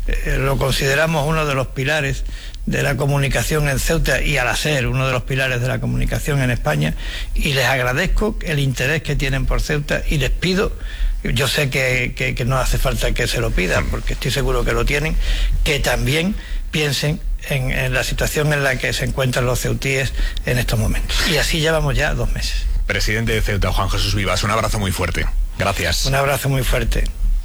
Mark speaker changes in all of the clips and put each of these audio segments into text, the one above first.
Speaker 1: lo consideramos uno de los pilares de la comunicación en Ceuta y al ser uno de los pilares de la comunicación en España, y les agradezco el interés que tienen por Ceuta y les pido, yo sé que no hace falta que se lo pidan porque estoy seguro que lo tienen, que también piensen en la situación en la que se encuentran los ceutíes en estos momentos. Y así llevamos ya 2 meses.
Speaker 2: Presidente de Ceuta, Juan Jesús Vivas, un abrazo muy fuerte. Gracias.
Speaker 1: Un abrazo muy fuerte.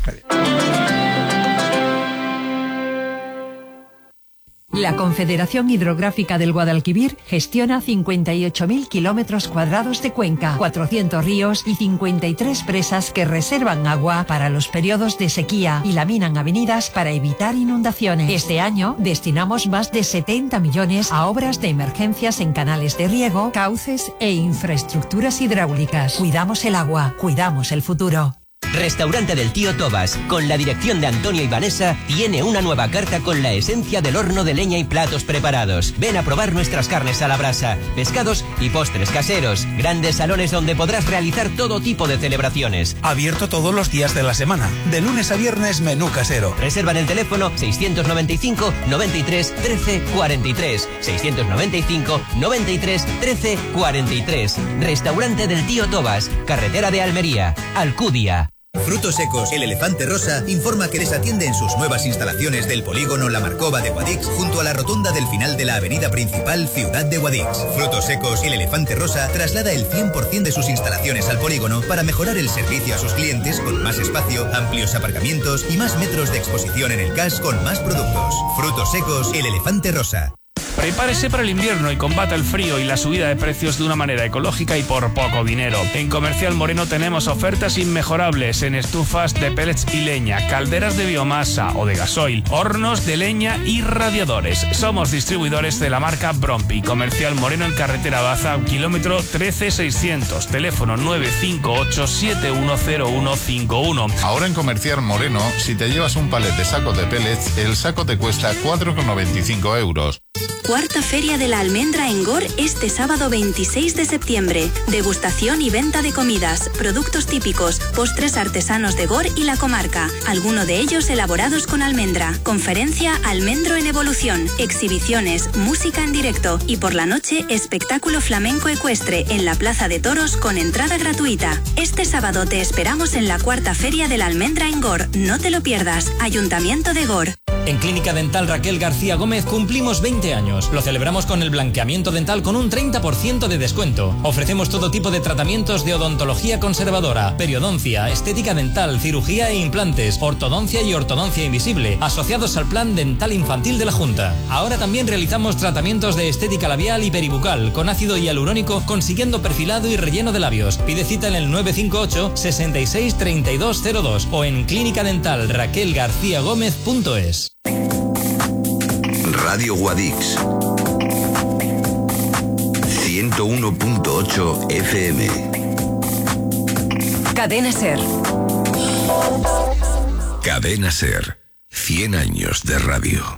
Speaker 3: La Confederación Hidrográfica del Guadalquivir gestiona 58.000 kilómetros cuadrados de cuenca, 400 ríos y 53 presas que reservan agua para los periodos de sequía y laminan avenidas para evitar inundaciones. Este año destinamos más de 70 millones a obras de emergencias en canales de riego, cauces e infraestructuras hidráulicas. Cuidamos el agua, cuidamos el futuro.
Speaker 4: Restaurante del Tío Tobas, con la dirección de Antonio y Vanessa, tiene una nueva carta con la esencia del horno de leña y platos preparados. Ven a probar nuestras carnes a la brasa, pescados y postres caseros. Grandes salones donde podrás realizar todo tipo de celebraciones.
Speaker 5: Abierto todos los días de la semana. De lunes a viernes, menú casero.
Speaker 4: Reserva en el teléfono 695 93 13 43. 695 93 13 43. Restaurante del Tío Tobas, carretera de Almería, Alcudia.
Speaker 6: Frutos Secos, el Elefante Rosa, informa que les atiende en sus nuevas instalaciones del polígono La Marcova de Guadix, junto a la rotonda del final de la avenida principal Ciudad de Guadix. Frutos Secos, el Elefante Rosa, traslada el 100% de sus instalaciones al polígono para mejorar el servicio a sus clientes con más espacio, amplios aparcamientos y más metros de exposición en el CAS con más productos. Frutos Secos, el Elefante Rosa.
Speaker 7: Prepárese para el invierno y combata el frío y la subida de precios de una manera ecológica y por poco dinero. En Comercial Moreno tenemos ofertas inmejorables en estufas de pellets y leña, calderas de biomasa o de gasoil, hornos de leña y radiadores. Somos distribuidores de la marca Brompi. Comercial Moreno en carretera Baza, kilómetro 13600, teléfono 958-710151.
Speaker 8: Ahora en Comercial Moreno, si te llevas un palet de sacos de pellets, el saco te cuesta 4,95 euros.
Speaker 9: Cuarta Feria de la Almendra en Gor este sábado 26 de septiembre. Degustación y venta de comidas, productos típicos, postres artesanos de Gor y la comarca, alguno de ellos elaborados con almendra. Conferencia Almendro en Evolución, exhibiciones, música en directo y por la noche espectáculo flamenco ecuestre en la Plaza de Toros con entrada gratuita. Este sábado te esperamos en la Cuarta Feria de la Almendra en Gor. No te lo pierdas. Ayuntamiento de Gor.
Speaker 10: En Clínica Dental Raquel García Gómez cumplimos 20 años. Lo celebramos con el blanqueamiento dental con un 30% de descuento. Ofrecemos todo tipo de tratamientos de odontología conservadora, periodoncia, estética dental, cirugía e implantes, ortodoncia y ortodoncia invisible, asociados al Plan Dental Infantil de la Junta. Ahora también realizamos tratamientos de estética labial y peribucal con ácido hialurónico, consiguiendo perfilado y relleno de labios. Pide cita en el 958 66 3202 o en clínicadentalraquelgarciagomez.es.
Speaker 11: Radio Guadix 101.8 FM.
Speaker 3: Cadena Ser.
Speaker 11: Cadena Ser. 100 años de radio.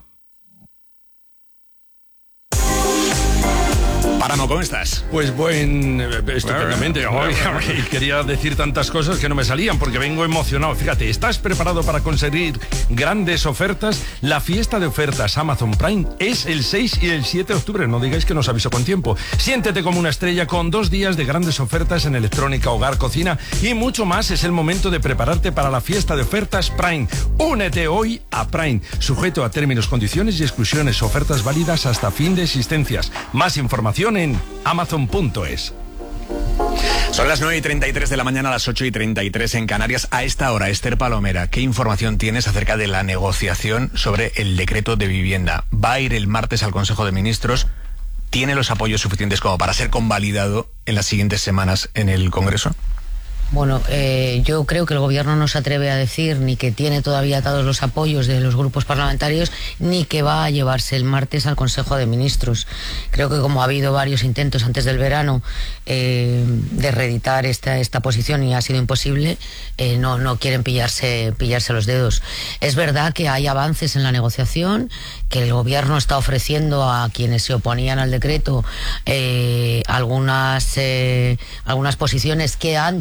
Speaker 2: Páramo, ¿cómo estás?
Speaker 12: Pues estupendamente. Quería decir tantas cosas que no me salían porque vengo emocionado. Fíjate, ¿estás preparado para conseguir grandes ofertas? La fiesta de ofertas Amazon Prime es el 6 y el 7 de octubre. No digáis que nos aviso con tiempo. Siéntete como una estrella con 2 días de grandes ofertas en electrónica, hogar, cocina y mucho más. Es el momento de prepararte para la fiesta de ofertas Prime. Únete hoy a Prime. Sujeto a términos, condiciones y exclusiones. Ofertas válidas hasta fin de existencias. Más información en amazon.es.
Speaker 2: Son las 9:33 de la mañana, a las 8:33 en Canarias. A esta hora, Esther Palomera, ¿qué información tienes acerca de la negociación sobre el decreto de vivienda? ¿Va a ir el martes al Consejo de Ministros? ¿Tiene los apoyos suficientes como para ser convalidado en las siguientes semanas en el Congreso?
Speaker 13: Bueno, yo creo que el Gobierno no se atreve a decir ni que tiene todavía atados los apoyos de los grupos parlamentarios, ni que va a llevarse el martes al Consejo de Ministros. Creo que como ha habido varios intentos antes del verano de reeditar esta posición y ha sido imposible, no quieren pillarse los dedos. Es verdad que hay avances en la negociación, que el Gobierno está ofreciendo a quienes se oponían al decreto algunas posiciones que antes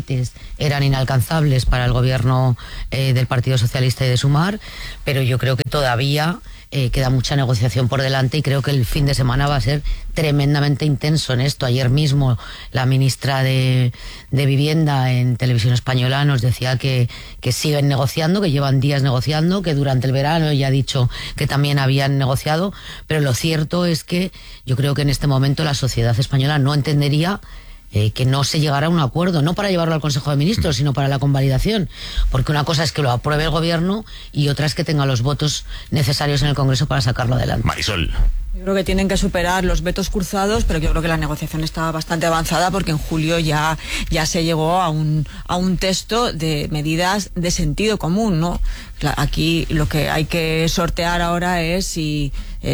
Speaker 13: eran inalcanzables para el gobierno del Partido Socialista y de Sumar, pero yo creo que todavía queda mucha negociación por delante y creo que el fin de semana va a ser tremendamente intenso en esto. Ayer mismo la ministra de Vivienda en Televisión Española nos decía que siguen negociando, que llevan días negociando, que durante el verano ella ha dicho que también habían negociado, pero lo cierto es que yo creo que en este momento la sociedad española no entendería que no se llegara a un acuerdo, no para llevarlo al Consejo de Ministros, sino para la convalidación, porque una cosa es que lo apruebe el gobierno y otra es que tenga los votos necesarios en el Congreso para sacarlo adelante.
Speaker 2: Marisol.
Speaker 14: Yo creo que tienen que superar los vetos cruzados, pero yo creo que la negociación está bastante avanzada porque en julio ya se llegó a un texto de medidas de sentido común, ¿no? Aquí lo que hay que sortear ahora es si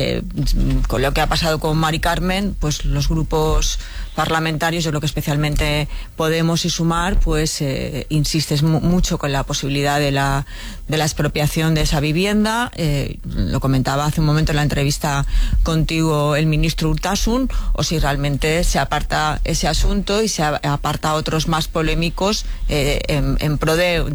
Speaker 14: con lo que ha pasado con Mari Carmen, pues los grupos parlamentarios, yo creo que especialmente Podemos y Sumar, pues insistes mucho con la posibilidad de la expropiación de esa vivienda. Lo comentaba hace un momento en la entrevista contigo el ministro Urtasun, o si realmente se aparta ese asunto y se aparta otros más polémicos en pro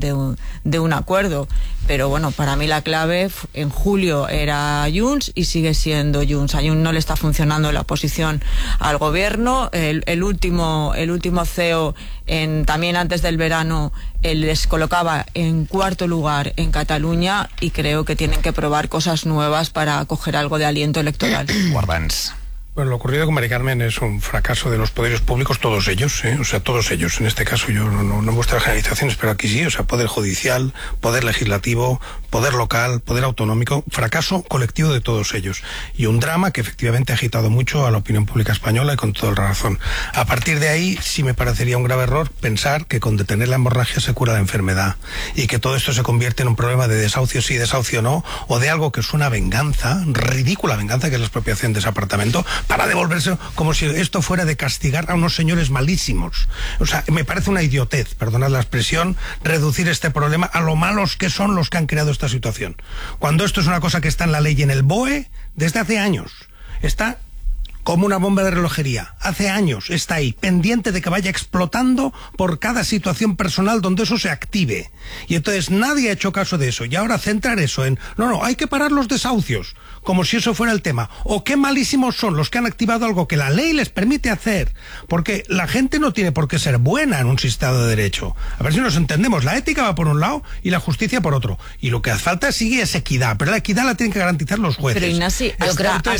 Speaker 14: de un acuerdo. Pero bueno, para mí la clave en julio era Junts y sigue siendo Junts. A Junts no le está funcionando la oposición al gobierno. El último CEO, también antes del verano, les colocaba en cuarto lugar en Cataluña y creo que tienen que probar cosas nuevas para coger algo de aliento electoral.
Speaker 2: Guardans.
Speaker 15: Bueno, lo ocurrido con Mari Carmen es un fracaso de los poderes públicos, todos ellos, o sea, todos ellos. En este caso, yo no vuestras generalizaciones, pero aquí sí, o sea, poder judicial, poder legislativo, poder local, poder autonómico, fracaso colectivo de todos ellos. Y un drama que efectivamente ha agitado mucho a la opinión pública española y con toda la razón. A partir de ahí, sí me parecería un grave error pensar que con detener la hemorragia se cura la enfermedad y que todo esto se convierte en un problema de desahucio sí, desahucio no, o de algo que es una venganza, ridícula venganza, que es la expropiación de ese apartamento, para devolverse como si esto fuera de castigar a unos señores malísimos. O sea, me parece una idiotez, perdonad la expresión, reducir este problema a lo malos que son los que han creado esta situación. Cuando esto es una cosa que está en la ley y en el BOE desde hace años. Está como una bomba de relojería. Hace años está ahí, pendiente de que vaya explotando por cada situación personal donde eso se active. Y entonces nadie ha hecho caso de eso. Y ahora centrar eso en, no, hay que parar los desahucios, como si eso fuera el tema. O qué malísimos son los que han activado algo que la ley les permite hacer. Porque la gente no tiene por qué ser buena en un sistema de derecho. A ver si nos entendemos. La ética va por un lado y la justicia por otro. Y lo que hace falta sigue es equidad. Pero la equidad la tienen que garantizar los jueces.
Speaker 14: Pero Ignasi, yo creo que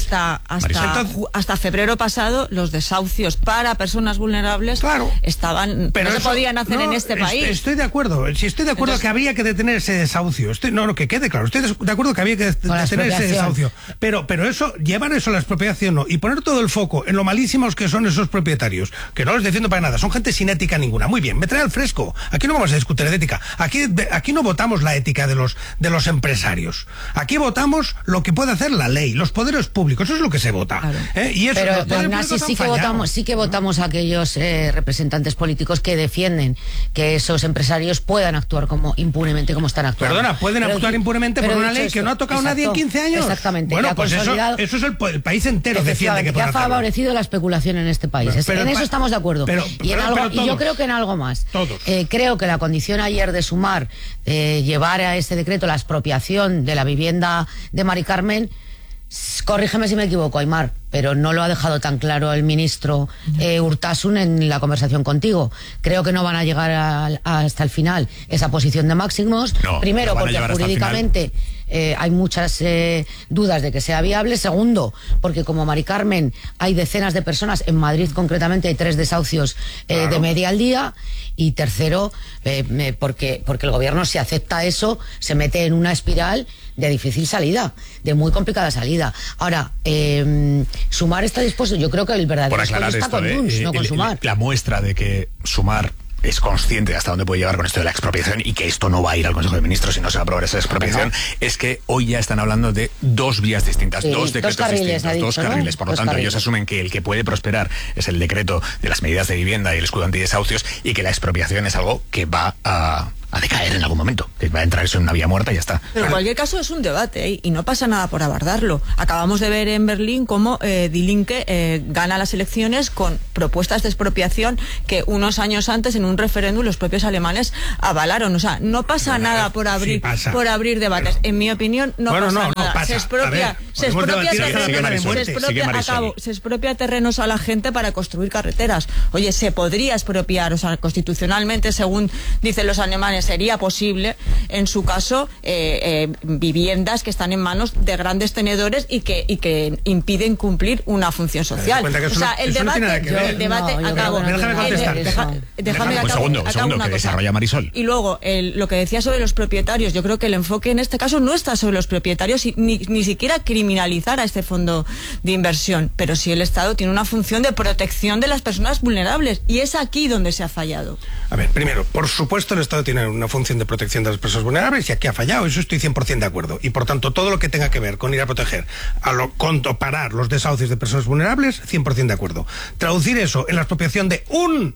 Speaker 14: hasta febrero pasado los desahucios para personas vulnerables estaban, pero no se podían hacer en este país.
Speaker 15: Estoy de acuerdo. Si estoy de acuerdo que habría que detener ese desahucio. Que quede claro. Estoy de acuerdo que había que detener ese desahucio. Pero eso, llevar eso a la expropiación no. Y poner todo el foco en lo malísimos que son esos propietarios. Que no les defiendo para nada. Son gente sin ética ninguna. Muy bien, me trae al fresco. Aquí no vamos a discutir de ética. Aquí no votamos la ética de los empresarios. Aquí votamos lo que puede hacer la ley, los poderes públicos. Eso es lo que se vota. Claro. Y eso,
Speaker 13: pero Ignasi, sí que votamos a aquellos representantes políticos que defienden que esos empresarios puedan actuar impunemente como están actuando.
Speaker 15: Perdona, pueden actuar impunemente por una ley que no ha tocado nadie en 15 años.
Speaker 13: Exactamente.
Speaker 15: Bueno, pues eso es el país entero defiende que
Speaker 13: ha favorecido la especulación en este país. En eso estamos de acuerdo. Y yo creo que en algo más. Creo que la condición ayer de Sumar, llevar a ese decreto la expropiación de la vivienda de Mari Carmen, corrígeme si me equivoco, Aimar, pero no lo ha dejado tan claro el ministro Urtasun en la conversación contigo. Creo que no van a llegar hasta el final esa posición de máximos. Primero, porque jurídicamente hay muchas dudas de que sea viable. Segundo, porque como Mari Carmen hay decenas de personas, en Madrid concretamente hay 3 desahucios de media al día. Y tercero, porque el gobierno, si acepta eso, se mete en una espiral de difícil salida, de muy complicada salida. Ahora, Sumar está dispuesto, yo creo que el verdadero escollo está con Junts, no con Sumar.
Speaker 2: La muestra de que Sumar es consciente de hasta dónde puede llegar con esto de la expropiación y que esto no va a ir al Consejo de Ministros si no se va a aprobar esa expropiación, es que hoy ya están hablando de 2 vías distintas, 2 decretos distintos, 2 carriles. Por lo tanto, ellos asumen que el que puede prosperar es el decreto de las medidas de vivienda y el escudo antidesahucios y que la expropiación es algo que va a ha de caer en algún momento. Va a entrar eso en una vía muerta y ya está.
Speaker 14: Pero en cualquier caso es un debate, ¿eh? Y no pasa nada por abordarlo. Acabamos de ver en Berlín cómo Die Linke gana las elecciones con propuestas de expropiación que unos años antes en un referéndum los propios alemanes avalaron. O sea, no pasa nada por abrir debates. En mi opinión, no pasa nada. Se expropia terrenos a la gente para construir carreteras. Oye, se podría expropiar, o sea, constitucionalmente, según dicen los alemanes, sería posible, en su caso, viviendas que están en manos de grandes tenedores y que impiden cumplir una función social. O sea, el debate, acabo.
Speaker 2: Déjame contestar.
Speaker 14: Déjame
Speaker 2: un segundo, que desarrolla Marisol.
Speaker 14: Y luego, lo que decía sobre los propietarios, yo creo que el enfoque en este caso no está sobre los propietarios, ni siquiera criminalizar a este fondo de inversión, pero sí el Estado tiene una función de protección de las personas vulnerables, y es aquí donde se ha fallado.
Speaker 15: A ver, primero, por supuesto el Estado tiene una función de protección de las personas vulnerables, y aquí ha fallado, eso estoy 100% de acuerdo, y por tanto todo lo que tenga que ver con ir a proteger, parar los desahucios de personas vulnerables, 100% de acuerdo. Traducir eso en la expropiación de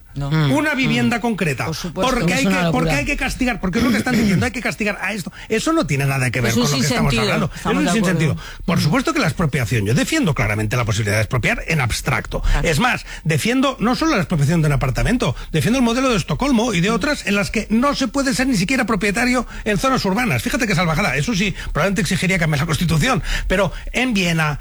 Speaker 15: una vivienda concreta, porque hay que castigar, porque es lo que están diciendo, hay que castigar a esto, eso no tiene nada que ver con lo que estamos hablando. Es un sinsentido. Por supuesto que la expropiación, yo defiendo claramente la posibilidad de expropiar en abstracto. Es más, defiendo no solo la expropiación de un apartamento, defiendo el modelo de Estocolmo y de otras en las que no se puede ser ni siquiera propietario en zonas urbanas. Fíjate qué salvajada. Eso sí, probablemente exigiría cambiar la Constitución, pero en Viena,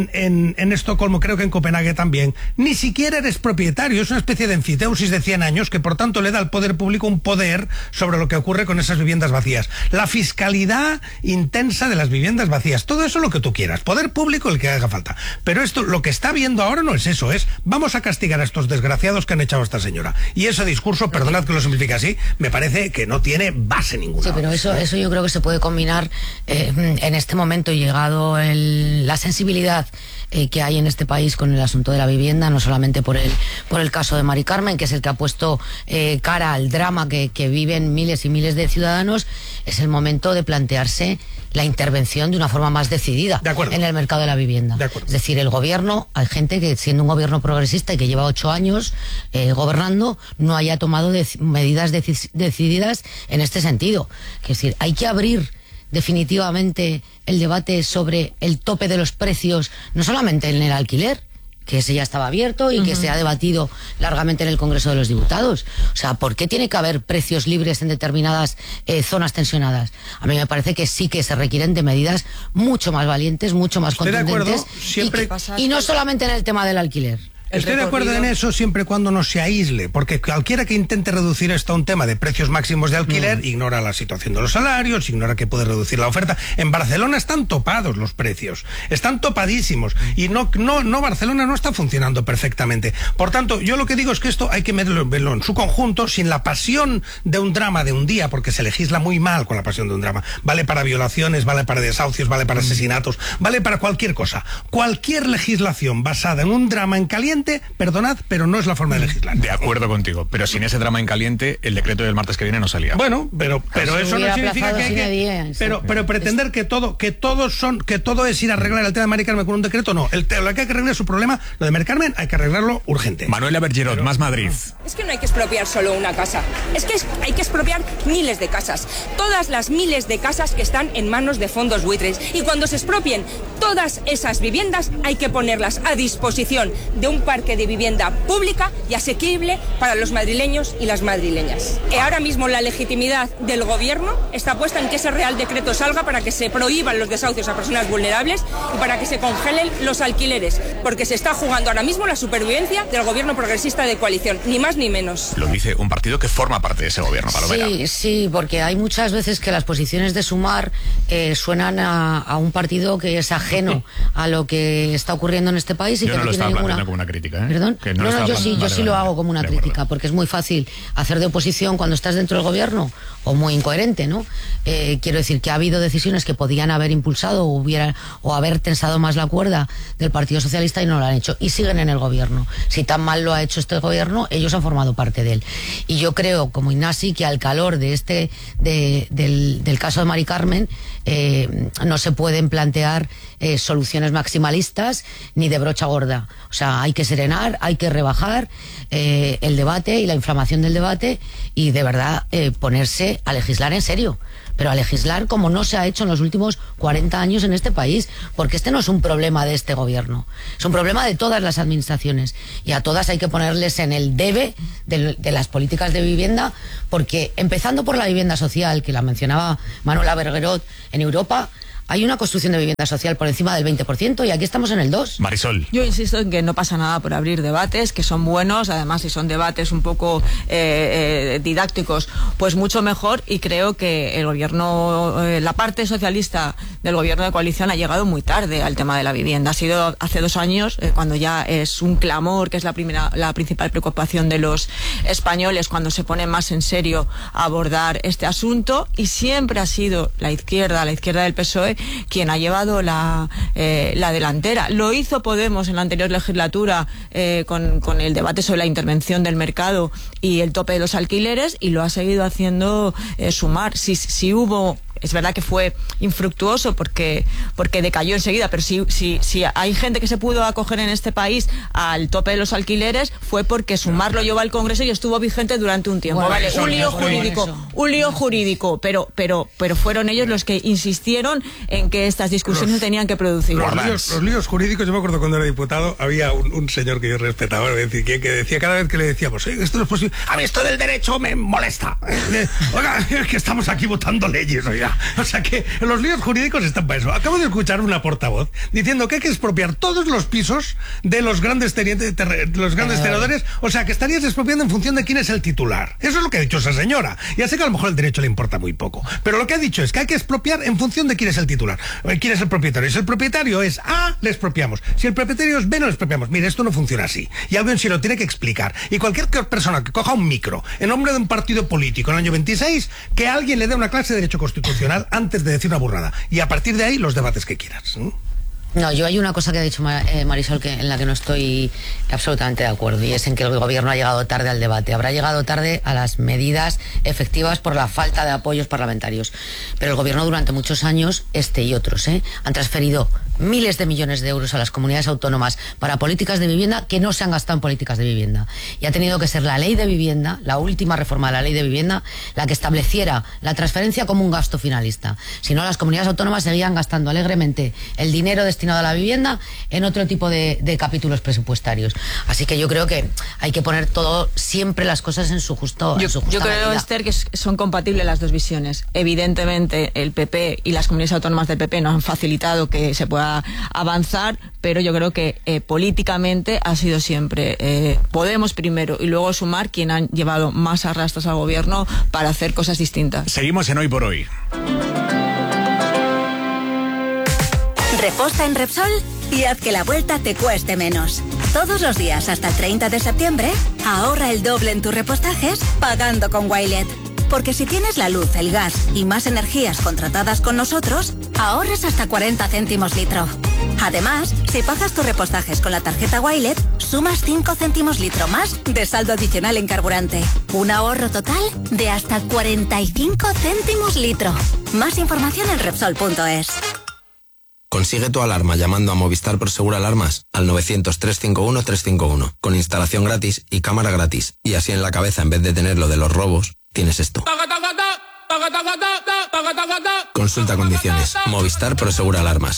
Speaker 15: en Estocolmo, creo que en Copenhague también, ni siquiera eres propietario. Es una especie de enfiteusis de 100 años que por tanto le da al poder público un poder sobre lo que ocurre con esas viviendas vacías. La fiscalidad intensa de las viviendas vacías, todo eso lo que tú quieras, poder público el que haga falta, pero esto, lo que está viendo ahora no es eso, es vamos a castigar a estos desgraciados que han echado a esta señora, y ese discurso, perdonad que lo simplifique así, me parece que no tiene base ninguna.
Speaker 13: Sí, pero eso yo creo que se puede combinar en este momento, llegado la sensibilidad que hay en este país con el asunto de la vivienda, no solamente por el caso de Mari Carmen, que es el que ha puesto cara al drama que viven miles y miles de ciudadanos. Es el momento de plantearse la intervención de una forma más decidida en el mercado de la vivienda. Es decir, el gobierno, hay gente que siendo un gobierno progresista y que lleva 8 años gobernando, no haya tomado medidas decididas en este sentido. Es decir, hay que abrir definitivamente el debate sobre el tope de los precios, no solamente en el alquiler, que ese ya estaba abierto y que se ha debatido largamente en el Congreso de los Diputados. O sea, ¿por qué tiene que haber precios libres en determinadas zonas tensionadas? A mí me parece que sí que se requieren de medidas mucho más valientes, mucho más contundentes, y no solamente en el tema del alquiler.
Speaker 15: Estoy de acuerdo en eso siempre y cuando no se aísle, porque cualquiera que intente reducir esto a un tema de precios máximos de alquiler ignora la situación de los salarios, ignora que puede reducir la oferta. En Barcelona están topados los precios, están topadísimos, y no Barcelona no está funcionando perfectamente. Por tanto, yo lo que digo es que esto hay que verlo en su conjunto, sin la pasión de un drama de un día, porque se legisla muy mal con la pasión de un drama. Vale para violaciones, vale para desahucios, vale para asesinatos, vale para cualquier cosa. Cualquier legislación basada en un drama en caliente, perdonad, pero no es la forma de legislar.
Speaker 2: De acuerdo contigo, pero sin ese drama en caliente, el decreto del martes que viene no salía.
Speaker 15: Bueno, pero eso no significa que hay que... Pero pretender que todo es ir a arreglar el tema de Mari Carmen con un decreto, no. Lo que hay que arreglar es su problema, lo de Mari Carmen hay que arreglarlo urgente.
Speaker 2: Manuela Bergerot, Más Madrid.
Speaker 16: Es que no hay que expropiar solo una casa, es que hay que expropiar miles de casas, todas las miles de casas que están en manos de fondos buitres, y cuando se expropien todas esas viviendas hay que ponerlas a disposición de un parque de vivienda pública y asequible para los madrileños y las madrileñas. Ahora mismo la legitimidad del gobierno está puesta en que ese Real Decreto salga para que se prohíban los desahucios a personas vulnerables y para que se congelen los alquileres, porque se está jugando ahora mismo la supervivencia del gobierno progresista de coalición, ni más ni menos.
Speaker 2: Lo dice un partido que forma parte de ese gobierno, Palomera.
Speaker 13: Sí, porque hay muchas veces que las posiciones de Sumar suenan a un partido que es ajeno a lo que está ocurriendo en este país y
Speaker 2: yo
Speaker 13: que
Speaker 2: no
Speaker 13: no tiene ninguna...
Speaker 2: como una crítica, ¿eh?
Speaker 13: ¿Perdón?
Speaker 2: Que
Speaker 13: yo sí lo hago como una crítica, porque es muy fácil hacer de oposición cuando estás dentro del gobierno, o muy incoherente, ¿no? Quiero decir que ha habido decisiones que podían haber impulsado o haber tensado más la cuerda del Partido Socialista y no lo han hecho, y siguen en el gobierno. Si tan mal lo ha hecho este gobierno, ellos han formado parte de él. Y yo creo, como Ignasi, que al calor de del caso de Mari Carmen, no se pueden plantear soluciones maximalistas ni de brocha gorda. O sea, hay que serenar, hay que rebajar el debate y la inflamación del debate y de verdad ponerse a legislar en serio. Pero a legislar como no se ha hecho en los últimos 40 años en este país, porque este no es un problema de este gobierno, es un problema de todas las administraciones y a todas hay que ponerles en el debe de las políticas de vivienda, porque empezando por la vivienda social, que la mencionaba Manuela Bergerot, en Europa hay una construcción de vivienda social por encima del 20% y aquí estamos en el 2%.
Speaker 2: Marisol.
Speaker 14: Yo insisto en que no pasa nada por abrir debates, que son buenos, además si son debates un poco didácticos, pues mucho mejor, y creo que el gobierno, la parte socialista del gobierno de coalición ha llegado muy tarde al tema de la vivienda. Ha sido hace 2 años, cuando ya es un clamor, que es la principal preocupación de los españoles, cuando se pone más en serio a abordar este asunto, y siempre ha sido la izquierda del PSOE quien ha llevado la delantera. Lo hizo Podemos en la anterior legislatura con el debate sobre la intervención del mercado y el tope de los alquileres, y lo ha seguido haciendo Sumar. Si hubo... Es verdad que fue infructuoso porque decayó enseguida, pero si hay gente que se pudo acoger en este país al tope de los alquileres fue porque Sumar lo llevó al Congreso y estuvo vigente durante un tiempo.
Speaker 13: Bueno,
Speaker 14: un lío jurídico, pero fueron ellos los que insistieron en que estas discusiones tenían que producir.
Speaker 15: Los líos jurídicos, yo me acuerdo cuando era diputado, había un señor que yo respetaba, que decía cada vez que le decíamos, esto no es posible, a mí esto del derecho me molesta. Oiga, es que estamos aquí votando leyes, oiga. O sea que los líos jurídicos están para eso. Acabo de escuchar una portavoz diciendo que hay que expropiar todos los pisos de los grandes tenedores, o sea que estarías expropiando en función de quién es el titular. Eso es lo que ha dicho esa señora. Ya sé que a lo mejor el derecho le importa muy poco, pero lo que ha dicho es que hay que expropiar en función de quién es el titular, quién es el propietario. Si el propietario es A, le expropiamos. Si el propietario es B, no le expropiamos. Mire, esto no funciona así. Y alguien se lo tiene que explicar. Y cualquier persona que coja un micro en nombre de un partido político en el año 26, que alguien le dé una clase de derecho constitucional antes de decir una burrada. Y a partir de ahí, los debates que quieras.
Speaker 13: No, yo hay una cosa que ha dicho Marisol en la que no estoy absolutamente de acuerdo, y es en que el gobierno ha llegado tarde al debate. Habrá llegado tarde a las medidas efectivas por la falta de apoyos parlamentarios. Pero el gobierno durante muchos años, este y otros, han transferido miles de millones de euros a las comunidades autónomas para políticas de vivienda que no se han gastado en políticas de vivienda. Y ha tenido que ser la ley de vivienda, la última reforma de la ley de vivienda, la que estableciera la transferencia como un gasto finalista. Si no, las comunidades autónomas seguían gastando alegremente el dinero destinado a la vivienda en otro tipo de capítulos presupuestarios. Así que yo creo que hay que poner siempre las cosas en su justa
Speaker 14: Yo creo,
Speaker 13: medida.
Speaker 14: Esther, que son compatibles las dos visiones. Evidentemente, el PP y las comunidades autónomas del PP no han facilitado que se pueda avanzar, pero yo creo que políticamente ha sido siempre Podemos primero y luego Sumar quien han llevado más arrastras al gobierno para hacer cosas distintas.
Speaker 2: Seguimos en Hoy por Hoy.
Speaker 9: Reposta en Repsol y haz que la vuelta te cueste menos. Todos los días hasta el 30 de septiembre, ahorra el doble en tus repostajes pagando con Wilet. Porque si tienes la luz, el gas y más energías contratadas con nosotros, ahorres hasta 40 céntimos litro. Además, si pagas tus repostajes con la tarjeta Wilet, sumas 5 céntimos litro más de saldo adicional en carburante. Un ahorro total de hasta 45 céntimos litro. Más información en Repsol.es.
Speaker 17: Consigue tu alarma llamando a Movistar Prosegur Alarmas al 900-351-351, con instalación gratis y cámara gratis. Y así en la cabeza, en vez de tener lo de los robos, tienes esto. Consulta condiciones. Movistar Prosegur Alarmas.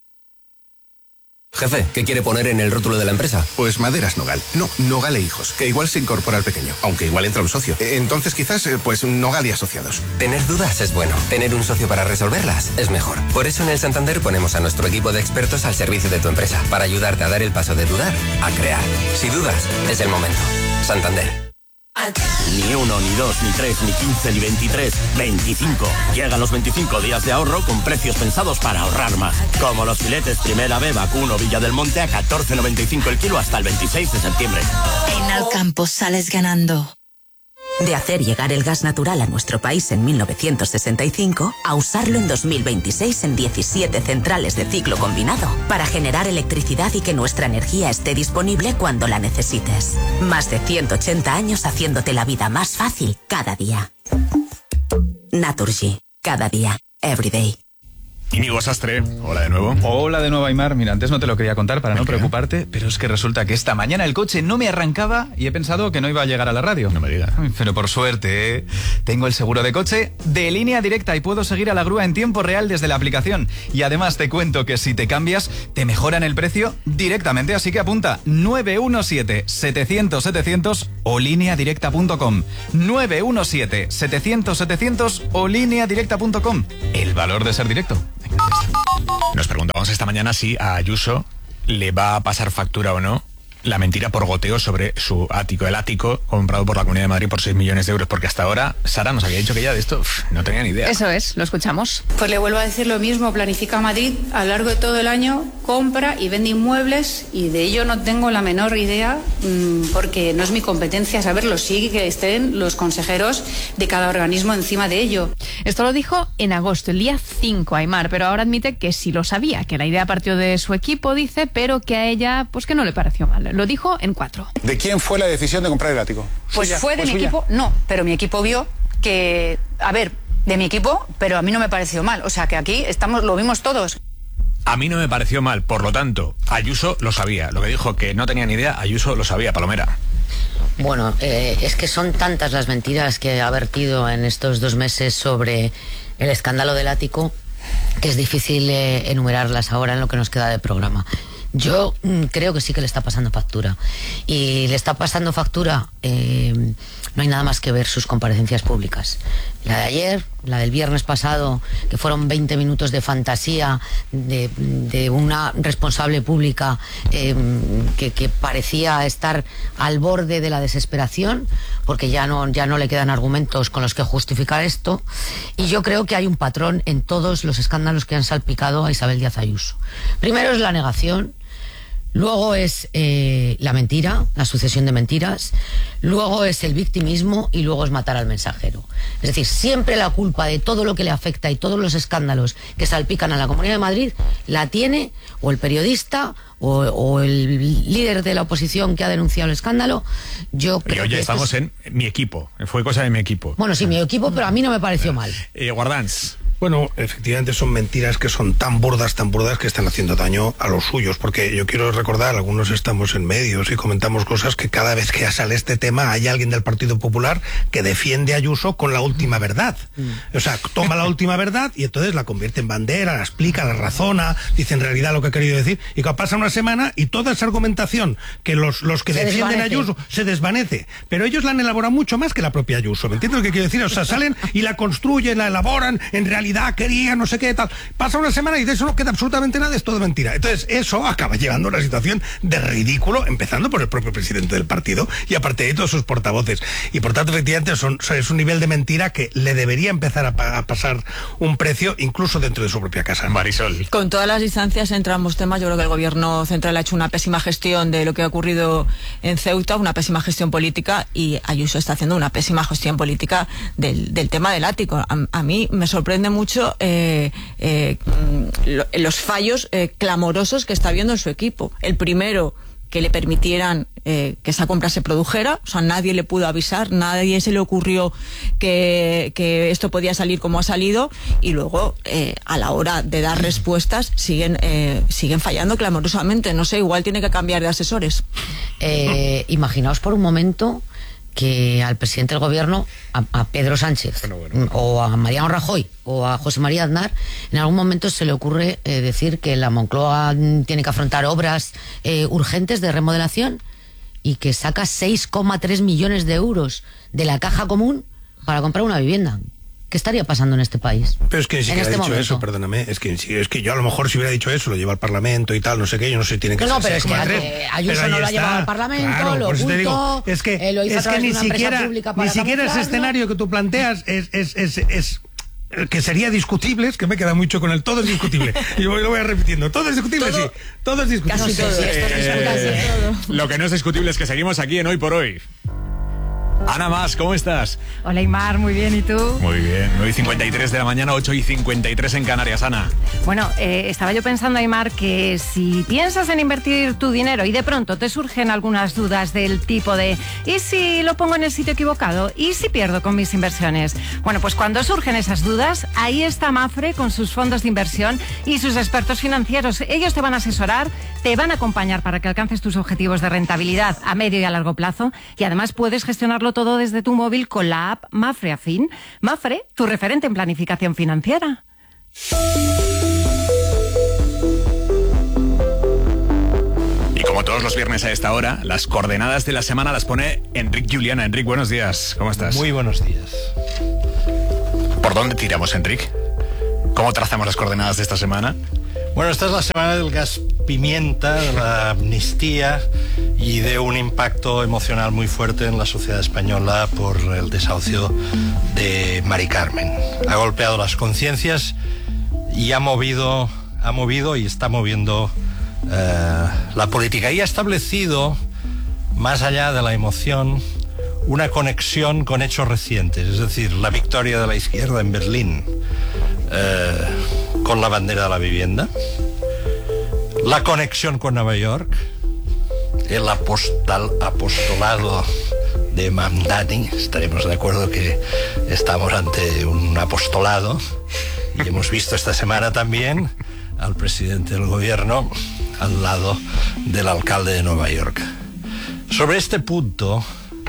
Speaker 18: Jefe, ¿qué quiere poner en el rótulo de la empresa?
Speaker 19: Pues Maderas Nogal. No, Nogal e Hijos, que igual se incorpora al pequeño, aunque igual entra un socio. Entonces quizás, pues Nogal y Asociados.
Speaker 18: Tener dudas es bueno. Tener un socio para resolverlas es mejor. Por eso en el Santander ponemos a nuestro equipo de expertos al servicio de tu empresa, para ayudarte a dar el paso de dudar a crear. Si dudas, es el momento. Santander.
Speaker 20: Ni 1, ni 2, ni 3, ni 15, ni 23, 25. Llegan los 25 días de ahorro con precios pensados para ahorrar más. Como los filetes Primera B, Vacuno, Villa del Monte a 14,95 el kilo hasta el 26 de septiembre.
Speaker 21: En Alcampo sales ganando. De hacer llegar el gas natural a nuestro país en 1965 a usarlo en 2026 en 17 centrales de ciclo combinado para generar electricidad y que nuestra energía esté disponible cuando la necesites. Más de 180 años haciéndote la vida más fácil cada día. Naturgy. Cada día. Every day.
Speaker 2: Íñigo Sastre, hola de nuevo.
Speaker 1: Hola de nuevo, Aimar. Mira, antes no te lo quería contar para no preocuparte, pero es que resulta que esta mañana el coche no me arrancaba y he pensado que no iba a llegar a la radio.
Speaker 2: No me digas.
Speaker 1: Pero por suerte, tengo el seguro de coche de Línea Directa y puedo seguir a la grúa en tiempo real desde la aplicación. Y además te cuento que si te cambias, te mejoran el precio directamente, así que apunta 917-700-700 o lineadirecta.com. 917-700-700 o lineadirecta.com. El valor de ser directo.
Speaker 2: Nos preguntamos esta mañana si a Ayuso le va a pasar factura o no la mentira por goteo sobre su ático, el ático comprado por la Comunidad de Madrid por 6 millones de euros, porque hasta ahora Sara nos había dicho que ella de esto no tenía ni idea.
Speaker 22: Eso es, lo escuchamos. Pues le vuelvo a decir lo mismo, Planifica Madrid a lo largo de todo el año compra y vende inmuebles y de ello no tengo la menor idea porque no es mi competencia saberlo, sí que estén los consejeros de cada organismo encima de ello.
Speaker 23: Esto lo dijo en agosto, el día 5, Aimar, pero ahora admite que sí lo sabía, que la idea partió de su equipo, dice, pero que a ella pues que no le pareció mal. Lo dijo en 4.
Speaker 24: ¿De quién fue la decisión de comprar el ático?
Speaker 22: Pues fue de mi equipo, no, pero mi equipo vio que, de mi equipo, pero a mí no me pareció mal. O sea que aquí lo vimos todos.
Speaker 2: A mí no me pareció mal, por lo tanto, Ayuso lo sabía. Lo que dijo que no tenía ni idea, Ayuso lo sabía, Palomera.
Speaker 13: Bueno, es que son tantas las mentiras que ha vertido en estos 2 meses sobre el escándalo del ático que es difícil enumerarlas ahora en lo que nos queda de programa. Yo creo que sí que le está pasando factura. Y le está pasando factura, no hay nada más que ver sus comparecencias públicas. La de ayer, la del viernes pasado, que fueron 20 minutos de fantasía de una responsable pública que parecía estar al borde de la desesperación, porque ya no le quedan argumentos con los que justificar esto. Y yo creo que hay un patrón en todos los escándalos que han salpicado a Isabel Díaz Ayuso. Primero es la negación. Luego es la mentira, la sucesión de mentiras, luego es el victimismo y luego es matar al mensajero. Es decir, siempre la culpa de todo lo que le afecta y todos los escándalos que salpican a la Comunidad de Madrid la tiene o el periodista o el líder de la oposición que ha denunciado el escándalo. Yo creo
Speaker 2: que
Speaker 13: estamos
Speaker 2: en mi equipo, fue cosa de mi equipo.
Speaker 13: Bueno, sí, mi equipo, pero a mí no me pareció mal.
Speaker 2: Guardans.
Speaker 15: Bueno, efectivamente son mentiras que son tan burdas que están haciendo daño a los suyos, porque yo quiero recordar, algunos estamos en medios y comentamos cosas que cada vez que sale este tema hay alguien del Partido Popular que defiende a Ayuso con la última verdad. O sea, toma la última verdad y entonces la convierte en bandera, la explica, la razona, dice en realidad lo que ha querido decir, y pasa una semana y toda esa argumentación que los que defienden a Ayuso se desvanece, pero ellos la han elaborado mucho más que la propia Ayuso, ¿me entiendes lo que quiero decir? O sea, salen y la construyen, la elaboran, en realidad quería, no sé qué, tal. Pasa una semana y de eso no queda absolutamente nada, es todo mentira. Entonces, eso acaba llevando a una situación de ridículo, empezando por el propio presidente del partido y aparte de todos sus portavoces. Y por tanto, efectivamente, es un nivel de mentira que le debería empezar a pasar un precio incluso dentro de su propia casa.
Speaker 2: Marisol.
Speaker 14: Con todas las distancias entre ambos temas, yo creo que el gobierno central ha hecho una pésima gestión de lo que ha ocurrido en Ceuta, una pésima gestión política, y Ayuso está haciendo una pésima gestión política del tema del ático. A mí me sorprende mucho los fallos clamorosos que está viendo en su equipo. El primero, que le permitieran que esa compra se produjera, o sea, nadie le pudo avisar, nadie se le ocurrió que esto podía salir como ha salido, y luego a la hora de dar respuestas siguen fallando clamorosamente. No sé, igual tiene que cambiar de asesores.
Speaker 13: Imaginaos por un momento que al presidente del gobierno, a Pedro Sánchez, o a Mariano Rajoy, o a José María Aznar, en algún momento se le ocurre decir que la Moncloa tiene que afrontar obras urgentes de remodelación y que saca 6,3 millones de euros de la caja común para comprar una vivienda. ¿Qué estaría pasando en este país?
Speaker 15: Pero es que ni siquiera ha dicho eso, perdóname. Es que yo a lo mejor si hubiera dicho eso, lo lleva al Parlamento y tal, no sé qué, yo no sé, tiene que ser.
Speaker 13: No, pero es que Ayuso no lo ha llevado al Parlamento, claro, lo ocultó, digo,
Speaker 15: es que ni siquiera ese escenario que tú planteas es que sería discutible, es que me queda mucho con el todo es discutible. Y lo voy repitiendo, todo es discutible, todo, sí, todo es discutible.
Speaker 2: Casi todo. Lo que no es discutible es que seguimos aquí en Hoy por Hoy. Ana Mas, ¿cómo estás?
Speaker 4: Hola Aymar, muy bien, ¿y tú?
Speaker 2: Muy bien, 9:53 de la mañana, 8:53 en Canarias, Ana.
Speaker 4: Bueno, estaba yo pensando, Aymar, que si piensas en invertir tu dinero y de pronto te surgen algunas dudas del tipo de ¿y si lo pongo en el sitio equivocado? ¿Y si pierdo con mis inversiones? Bueno, pues cuando surgen esas dudas, ahí está Mapfre con sus fondos de inversión y sus expertos financieros. Ellos te van a asesorar, te van a acompañar para que alcances tus objetivos de rentabilidad a medio y a largo plazo y además puedes gestionarlo todo desde tu móvil con la app Mapfre Afin. Mapfre, tu referente en planificación financiera.
Speaker 2: Y como todos los viernes a esta hora, las coordenadas de la semana las pone Enric Juliana. Enric, buenos días, ¿cómo estás?
Speaker 5: Muy buenos días.
Speaker 2: ¿Por dónde tiramos, Enric? ¿Cómo trazamos las coordenadas de esta semana?
Speaker 5: Bueno, esta es la semana del gas pimienta, de la amnistía y de un impacto emocional muy fuerte en la sociedad española por el desahucio de Mari Carmen. Ha golpeado las conciencias y ha movido y está moviendo la política y ha establecido, más allá de la emoción, una conexión con hechos recientes, es decir, la victoria de la izquierda en Berlín con la bandera de la vivienda, la conexión con Nueva York, el apostolado de Mamdani. Estaremos de acuerdo que estamos ante un apostolado y hemos visto esta semana también al presidente del gobierno al lado del alcalde de Nueva York. Sobre este punto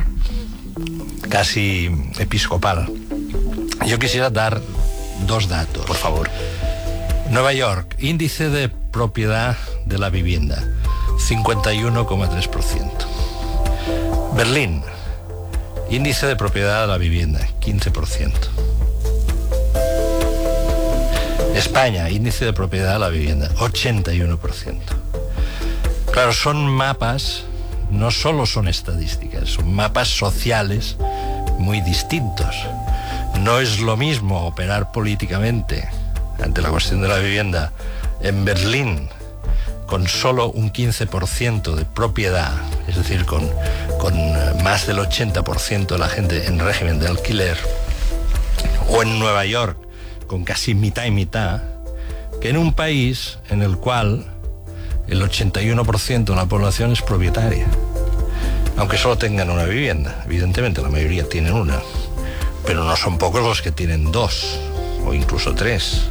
Speaker 5: casi episcopal, yo quisiera dar dos datos.
Speaker 2: Por favor.
Speaker 5: Nueva York, índice de propiedad de la vivienda, 51,3%. Berlín, índice de propiedad de la vivienda, 15%. España, índice de propiedad de la vivienda, 81%. Claro, son mapas, no solo son estadísticas, son mapas sociales muy distintos. No es lo mismo operar políticamente ante la cuestión de la vivienda en Berlín con solo un 15% de propiedad, es decir, con más del 80% de la gente en régimen de alquiler, o en Nueva York con casi mitad y mitad, que en un país en el cual el 81% de la población es propietaria, aunque solo tengan una vivienda. Evidentemente la mayoría tienen una, pero no son pocos los que tienen dos o incluso tres.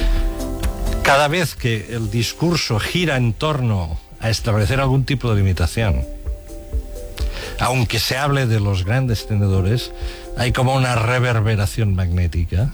Speaker 5: Cada vez que el discurso gira en torno a establecer algún tipo de limitación, aunque se hable de los grandes tenedores, hay como una reverberación magnética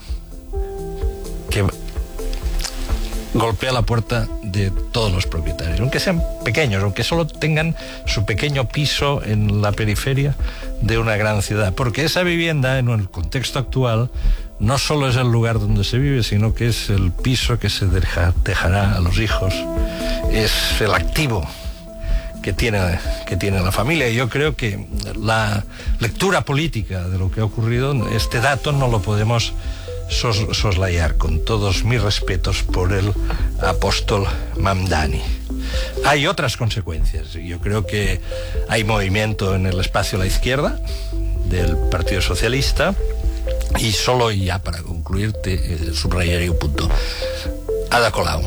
Speaker 5: que golpea la puerta de todos los propietarios, aunque sean pequeños, aunque solo tengan su pequeño piso en la periferia de una gran ciudad, porque esa vivienda en el contexto actual no solo es el lugar donde se vive, sino que es el piso que se dejará a los hijos, es el activo que tiene la familia. Y yo creo que la lectura política de lo que ha ocurrido, este dato no lo podemos soslayar, con todos mis respetos por el apóstol Mamdani. Hay otras consecuencias. Yo creo que hay movimiento en el espacio de la izquierda del Partido Socialista, y solo ya para concluir subrayaré un punto. Ada Colau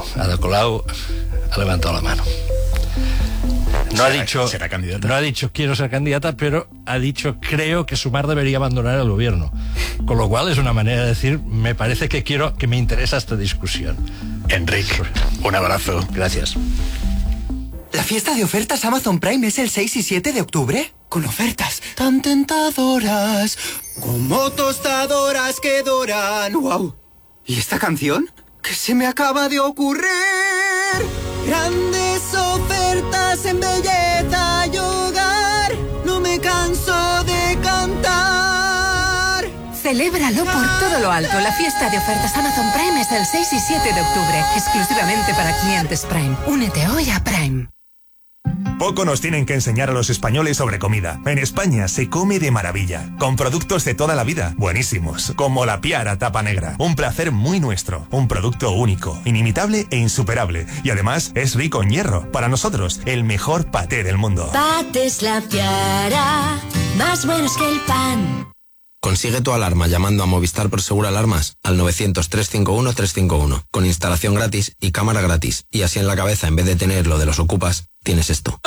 Speaker 5: ha levantado la mano. No ha dicho quiero ser candidata, pero ha dicho creo que Sumar debería abandonar el gobierno. Con lo cual es una manera de decir me parece que me interesa esta discusión.
Speaker 2: Enrique, un abrazo.
Speaker 5: Gracias.
Speaker 6: ¿La fiesta de ofertas Amazon Prime es el 6 y 7 de octubre? Con ofertas tan tentadoras como tostadoras que doran. ¡Wow! ¿Y esta canción? ¿Qué se me acaba de ocurrir? Grandes ofertas en belleza y hogar. No me canso de cantar.
Speaker 21: Celébralo por todo lo alto. La fiesta de ofertas Amazon Prime es el 6 y 7 de octubre. Exclusivamente para clientes Prime. Únete hoy a Prime.
Speaker 7: Poco nos tienen que enseñar a los españoles sobre comida. En España se come de maravilla, con productos de toda la vida, buenísimos, como la Piara Tapa Negra. Un placer muy nuestro, un producto único, inimitable e insuperable. Y además es rico en hierro. Para nosotros, el mejor paté del mundo.
Speaker 25: Patés La Piara,
Speaker 3: más buenos que el pan.
Speaker 17: Consigue tu alarma llamando a Movistar Prosegur Alarmas al 900-351-351, con instalación gratis y cámara gratis. Y así en la cabeza, en vez de tener lo de los ocupas, tienes esto.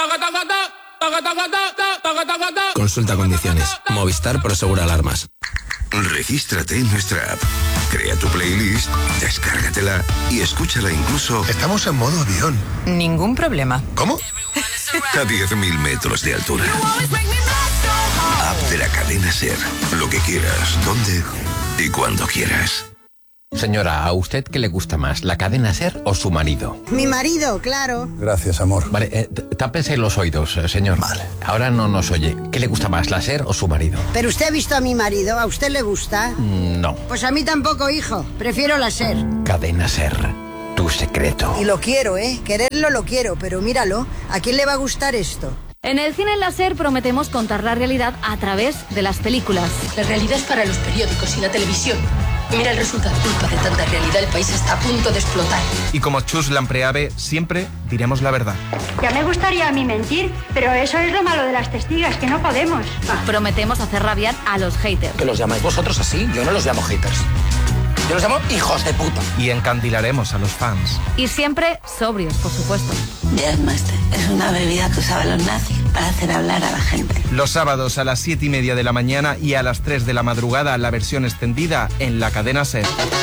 Speaker 17: Consulta condiciones. Movistar Prosegur Alarmas.
Speaker 8: Regístrate en nuestra app. Crea tu playlist, descárgatela y escúchala incluso...
Speaker 19: Estamos en modo avión.
Speaker 10: Ningún problema.
Speaker 19: ¿Cómo?
Speaker 8: A 10.000 metros de altura. App de la cadena SER. Lo que quieras, donde y cuando quieras.
Speaker 11: Señora, ¿a usted qué le gusta más, la cadena SER o su marido?
Speaker 25: Mi marido, claro.
Speaker 19: Gracias, amor.
Speaker 11: Vale, tápese los oídos, señor.
Speaker 19: Vale.
Speaker 11: Ahora no nos oye. ¿Qué le gusta más, la SER o su marido?
Speaker 25: Pero usted ha visto a mi marido, ¿a usted le gusta?
Speaker 11: No.
Speaker 25: Pues a mí tampoco, hijo. Prefiero la SER.
Speaker 11: Cadena SER, tu secreto.
Speaker 25: Y lo quiero, ¿eh? Quererlo lo quiero, pero míralo. ¿A quién le va a gustar esto?
Speaker 26: En el cine láser prometemos contar la realidad a través de las películas.
Speaker 27: La realidad es para los periódicos y la televisión. Mira el resultado. Culpa de tanta realidad, el país está a punto de explotar.
Speaker 28: Y como Chus Lampreave, siempre diremos la verdad.
Speaker 29: Ya me gustaría a mí mentir, pero eso es lo malo de las testigas, que no podemos.
Speaker 26: Prometemos hacer rabiar a los haters.
Speaker 30: ¿Que los llamáis vosotros así? Yo no los llamo haters. Yo los llamo hijos de puta.
Speaker 28: Y encandilaremos a los fans.
Speaker 26: Y siempre sobrios, por supuesto.
Speaker 31: Beermaster es una bebida que usaban los nazis para hacer hablar a la gente.
Speaker 28: Los sábados a las 7:30 de la mañana y a las 3 de la madrugada la versión extendida en la cadena SER.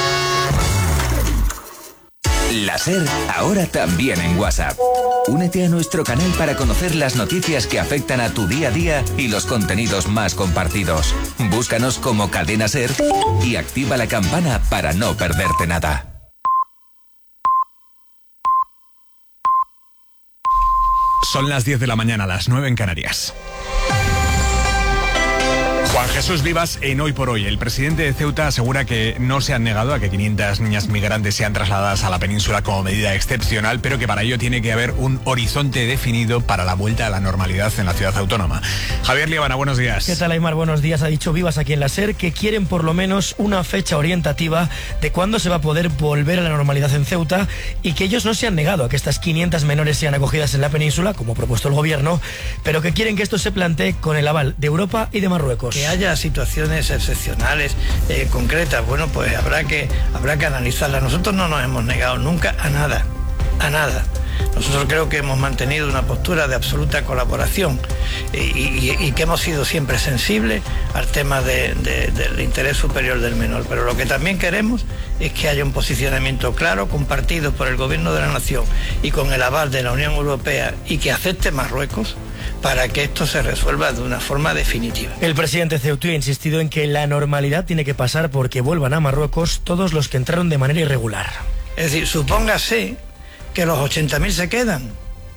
Speaker 32: La SER ahora también en WhatsApp. Únete a nuestro canal para conocer las noticias que afectan a tu día a día y los contenidos más compartidos. Búscanos como Cadena SER y activa la campana para no perderte nada.
Speaker 2: Son las 10 de la mañana, las 9 en Canarias. Juan Jesús Vivas en Hoy por Hoy. El presidente de Ceuta asegura que no se han negado a que 500 niñas migrantes sean trasladadas a la península como medida excepcional, pero que para ello tiene que haber un horizonte definido para la vuelta a la normalidad en la ciudad autónoma. Javier Líbana, buenos días.
Speaker 33: ¿Qué tal, Aymar? Buenos días. Ha dicho Vivas aquí en la SER que quieren por lo menos una fecha orientativa de cuándo se va a poder volver a la normalidad en Ceuta y que ellos no se han negado a que estas 500 menores sean acogidas en la península, como ha propuesto el gobierno, pero que quieren que esto se plantee con el aval de Europa y de Marruecos.
Speaker 15: Que haya situaciones excepcionales, concretas, bueno, pues habrá que analizarlas. Nosotros no nos hemos negado nunca a nada. Nosotros creo que hemos mantenido una postura de absoluta colaboración y que hemos sido siempre sensibles al tema del interés superior del menor. Pero lo que también queremos es que haya un posicionamiento claro, compartido por el Gobierno de la Nación y con el aval de la Unión Europea y que acepte Marruecos para que esto se resuelva de una forma definitiva.
Speaker 33: El presidente ceutí ha insistido en que la normalidad tiene que pasar porque vuelvan a Marruecos todos los que entraron de manera irregular.
Speaker 15: Es decir, supóngase que los 80.000 se quedan.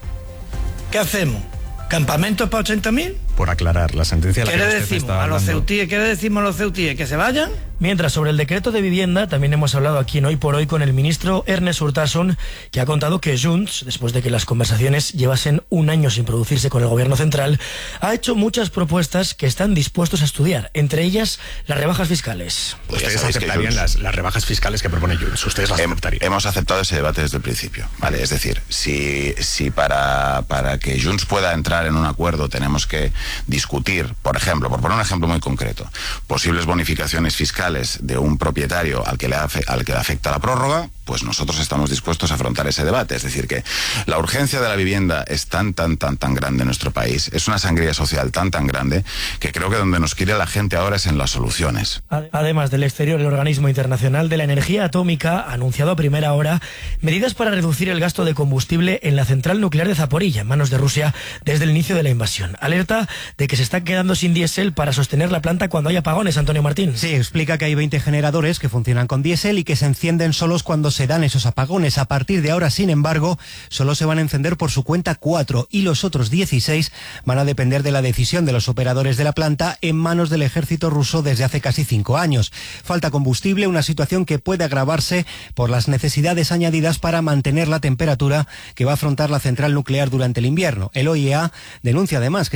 Speaker 15: ¿Qué hacemos? ¿Campamentos para 80.000?
Speaker 2: Por aclarar, la sentencia...
Speaker 33: ¿Qué le decimos a los ceutíes? ¿Qué le decimos a los ceutíes? ¿Que se vayan? Mientras, sobre el decreto de vivienda, también hemos hablado aquí en Hoy por Hoy con el ministro Ernest Urtasun, que ha contado que Junts, después de que las conversaciones llevasen un año sin producirse con el gobierno central, ha hecho muchas propuestas que están dispuestos a estudiar, entre ellas las rebajas fiscales.
Speaker 2: ¿Ustedes aceptarían las rebajas fiscales que propone Junts? ¿Ustedes las aceptarían?
Speaker 34: Hemos aceptado ese debate desde el principio, ¿vale? Es decir, si para que Junts pueda entrar en un acuerdo tenemos que discutir, por ejemplo, por poner un ejemplo muy concreto, posibles bonificaciones fiscales de un propietario al que le afecta la prórroga, pues nosotros estamos dispuestos a afrontar ese debate. Es decir, que la urgencia de la vivienda es tan grande en nuestro país, es una sangría social tan grande, que creo que donde nos quiere la gente ahora es en las soluciones.
Speaker 33: Además del exterior, el Organismo Internacional de la Energía Atómica ha anunciado a primera hora medidas para reducir el gasto de combustible en la central nuclear de Zaporilla, en manos de Rusia, desde el inicio de la invasión. Alerta de que se está quedando sin diésel para sostener la planta cuando haya apagones, Antonio Martín.
Speaker 35: Sí, explica que hay 20 generadores que funcionan con diésel y que se encienden solos cuando se dan esos apagones. A partir de ahora, sin embargo, solo se van a encender por su cuenta 4 y los otros 16 van a depender de la decisión de los operadores de la planta en manos del ejército ruso desde hace casi 5 años. Falta combustible, una situación que puede agravarse por las necesidades añadidas para mantener la temperatura que va a afrontar la central nuclear durante el invierno. El OIEA denuncia además que sigue habiendo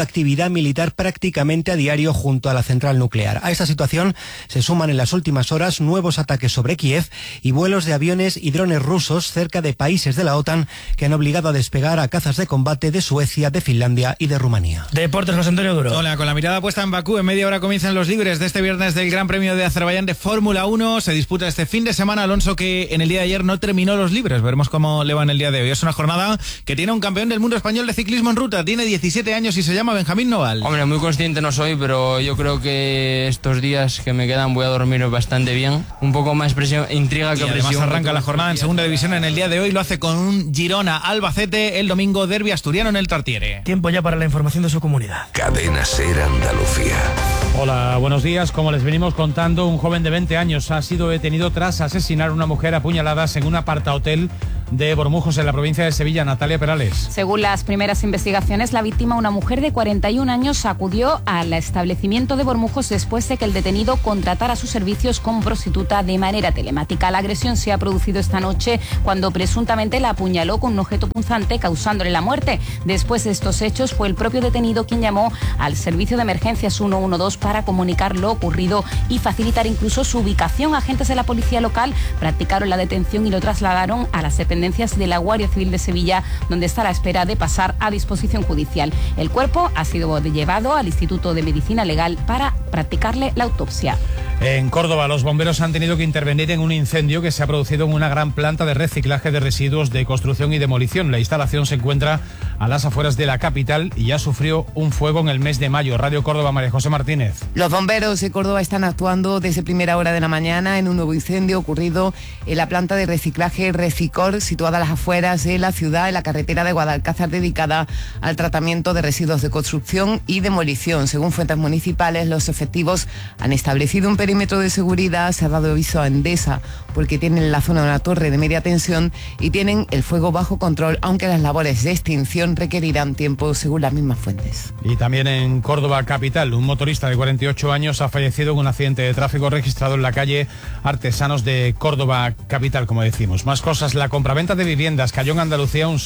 Speaker 35: habiendo actividad militar prácticamente a diario junto a la central nuclear. A esta situación se suman en las últimas horas nuevos ataques sobre Kiev y vuelos de aviones y drones rusos cerca de países de la OTAN que han obligado a despegar a cazas de combate de Suecia, de Finlandia y de Rumanía.
Speaker 33: Deportes, José Antonio Duro.
Speaker 1: Hola, con la mirada puesta en Bakú, en media hora comienzan los libres de este viernes del Gran Premio de Azerbaiyán de Fórmula 1. Se disputa este fin de semana, Alonso, que en el día de ayer no terminó los libres. Veremos cómo le va en el día de hoy. Es una jornada que tiene un campeón del mundo español de ciclismo en ruta. Tiene 17 años y se llama Benjamín Noval.
Speaker 4: Hombre, muy consciente no soy, pero yo creo que estos días que me quedan voy a dormir bastante bien. Un poco más presión, intriga que presión.
Speaker 1: Además arranca la jornada en segunda división en el día de hoy. Lo hace con un Girona-Albacete. El domingo derbi asturiano en el Tartiere.
Speaker 33: Tiempo ya para la información de su comunidad.
Speaker 8: Cadena SER Andalucía.
Speaker 5: Hola, buenos días. Como les venimos contando, un joven de 20 años ha sido detenido tras asesinar a una mujer a puñaladas en un apartahotel de Bormujos, en la provincia de Sevilla. Natalia Perales.
Speaker 6: Según las primeras investigaciones, la víctima, una mujer de 41 años, acudió al establecimiento de Bormujos después de que el detenido contratara sus servicios como prostituta de manera telemática. La agresión se ha producido esta noche cuando presuntamente la apuñaló con un objeto punzante, causándole la muerte. Después de estos hechos, fue el propio detenido quien llamó al servicio de emergencias 112 para comunicar lo ocurrido y facilitar incluso su ubicación. Agentes de la policía local practicaron la detención y lo trasladaron a las dependencias de la Guardia Civil de Sevilla, donde está a la espera de pasar a disposición judicial. El cuerpo ha sido llevado al Instituto de Medicina Legal para practicarle la autopsia.
Speaker 5: En Córdoba, los bomberos han tenido que intervenir en un incendio que se ha producido en una gran planta de reciclaje de residuos de construcción y demolición. La instalación se encuentra a las afueras de la capital y ya sufrió un fuego en el mes de mayo. Radio Córdoba, María José Martínez.
Speaker 9: Los bomberos de Córdoba están actuando desde primera hora de la mañana en un nuevo incendio ocurrido en la planta de reciclaje Recicor, situada a las afueras de la ciudad, en la carretera de Guadalcázar, dedicada al tratamiento de residuos de construcción y demolición. Según fuentes municipales, los efectivos han establecido un perímetro de seguridad, se ha dado aviso a Endesa porque tienen en la zona una torre de media tensión y tienen el fuego bajo control, aunque las labores de extinción requerirán tiempo, según las mismas fuentes.
Speaker 5: Y también en Córdoba capital, un motorista de 48 años ha fallecido en un accidente de tráfico registrado en la calle Artesanos de Córdoba capital, como decimos. Más cosas, la compraventa de viviendas cayó en Andalucía un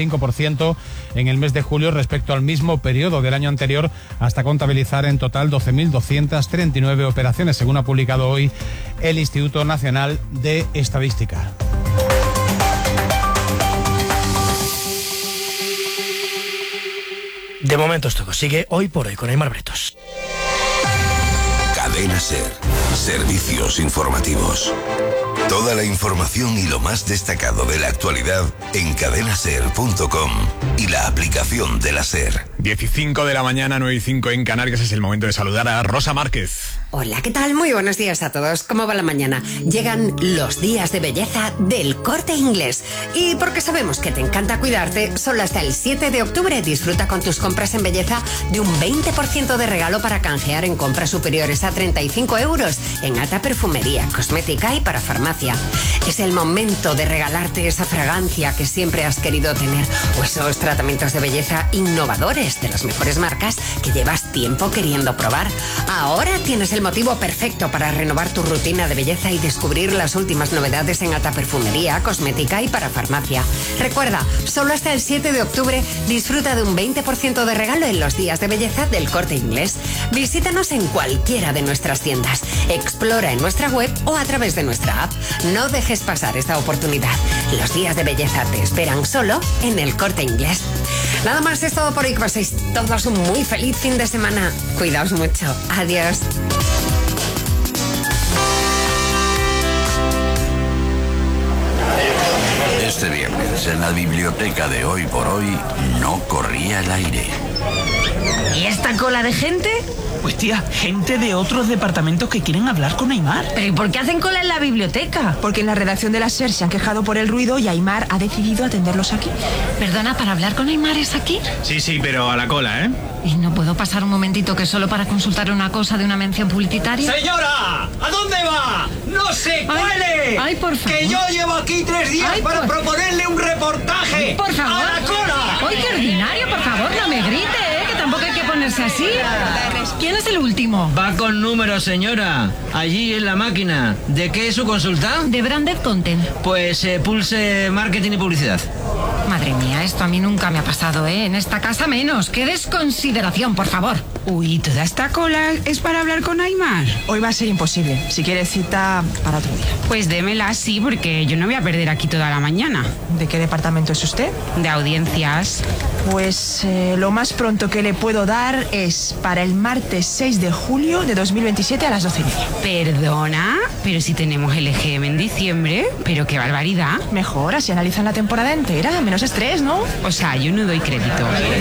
Speaker 5: 6,5% en el mes de julio respecto al mismo periodo del año anterior, hasta contabilizar en total 12.239 operaciones, según ha publicado hoy el Instituto Nacional de Estadística.
Speaker 33: De momento esto sigue Hoy por Hoy con Aymar Bretos.
Speaker 8: Cadena SER. Servicios informativos. Toda la información y lo más destacado de la actualidad en cadenaser.com y la aplicación de la SER.
Speaker 2: 15 de la mañana, 9:05 en Canarias. Es el momento de saludar a Rosa Márquez.
Speaker 10: Hola, ¿qué tal? Muy buenos días a todos. ¿Cómo va la mañana? Llegan los días de belleza del Corte Inglés. Y porque sabemos que te encanta cuidarte, solo hasta el 7 de octubre disfruta con tus compras en belleza de un 20% de regalo para canjear en compras superiores a 35 euros en Ata Perfumería, Cosmética y para farmacia. Es el momento de regalarte esa fragancia que siempre has querido tener o esos tratamientos de belleza innovadores de las mejores marcas que llevas tiempo queriendo probar. Ahora tienes el motivo perfecto para renovar tu rutina de belleza y descubrir las últimas novedades en Ata Perfumería, Cosmética y para farmacia. Recuerda, solo hasta el 7 de octubre disfruta de un 20% de regalo en los días de belleza del Corte Inglés. Visítanos en cualquiera de nuestras tiendas. Explora en nuestra web o a través de nuestra app. No dejes pasar esta oportunidad. Los días de belleza te esperan solo en el Corte Inglés. Nada más, es todo por hoy. Que paséis todos un muy feliz fin de semana. Cuidaos mucho. Adiós.
Speaker 8: Este viernes en la biblioteca de Hoy por Hoy no corría el aire.
Speaker 12: ¿Y esta cola de gente?
Speaker 13: Pues tía, gente de otros departamentos que quieren hablar con Aymar.
Speaker 12: ¿Pero y por qué hacen cola en la biblioteca?
Speaker 14: Porque en la redacción de la SER se han quejado por el ruido y Aymar ha decidido atenderlos aquí.
Speaker 12: Perdona, ¿para hablar con Aymar es aquí?
Speaker 13: Sí, pero a la cola, ¿eh?
Speaker 12: ¿Y no puedo pasar un momentito que solo para consultar una cosa de una mención publicitaria?
Speaker 13: ¡Señora! ¿A dónde va? ¡No se cuele!
Speaker 12: Ay, por favor.
Speaker 13: Que yo llevo aquí 3 días para proponerle un reportaje.
Speaker 12: Por favor.
Speaker 13: ¡A la cola!
Speaker 12: ¡Ay, qué ordinario! Por favor, no me grite, que tampoco hay que ponerse así. ¿Quién es el último?
Speaker 16: Va con números, señora. Allí en la máquina. ¿De qué es su consulta?
Speaker 12: De Branded Content.
Speaker 16: Pues pulse marketing y publicidad.
Speaker 12: Madre mía, esto a mí nunca me ha pasado, ¿eh? En esta casa menos. ¡Qué desconsideración, por favor!
Speaker 14: Uy, ¿toda esta cola es para hablar con Aimar? Hoy va a ser imposible. Si quieres cita para otro día.
Speaker 12: Pues démela sí, porque yo no voy a perder aquí toda la mañana.
Speaker 14: ¿De qué departamento es usted?
Speaker 12: De audiencias.
Speaker 14: Pues lo más pronto que le puedo dar es para el martes 6 de julio de 2027 a las 12:30.
Speaker 12: ¿Perdona? Pero si tenemos el EGM en diciembre. Pero qué barbaridad.
Speaker 14: Mejor, así analizan la temporada entera. Menos estrés, ¿no?
Speaker 12: O sea, yo no doy crédito.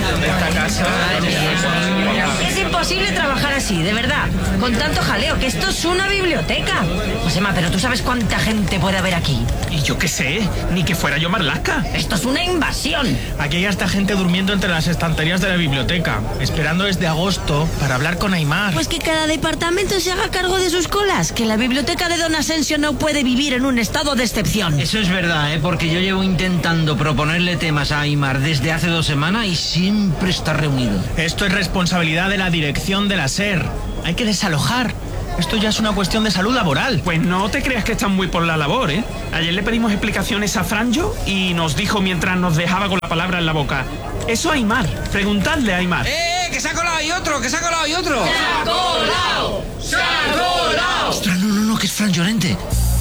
Speaker 3: Es imposible trabajar así, de verdad. Con tanto jaleo, que esto es una biblioteca. Josema, pero ¿tú sabes cuánta gente puede haber aquí?
Speaker 13: Y yo qué sé, ni que fuera yo Marlaska.
Speaker 3: Esto es una invasión.
Speaker 13: Aquí hay hasta gente durmiendo entre las estanterías de la biblioteca, esperando desde agosto para hablar con Aimar.
Speaker 3: Pues que cada departamento se haga cargo de sus colas, que la biblioteca de Don Asensio no puede vivir en un estado de excepción.
Speaker 16: Eso es verdad, porque yo llevo intentando proponerle temas a Aimar desde hace 2 semanas y siempre está reunido.
Speaker 13: Esto es responsabilidad de la dirección de la SER. Hay que desalojar. Esto ya es una cuestión de salud laboral. Pues no te creas que están muy por la labor, ¿eh? Ayer le pedimos explicaciones a Franjo y nos dijo mientras nos dejaba con la palabra en la boca: eso a Aimar, preguntadle a Aimar.
Speaker 16: ¡Que se ha colado y otro! ¡Que se ha colado y otro!
Speaker 3: ¡Se ha colado! ¡Se ha colado!
Speaker 16: ¡Ostras, no, que es Fran Llorente!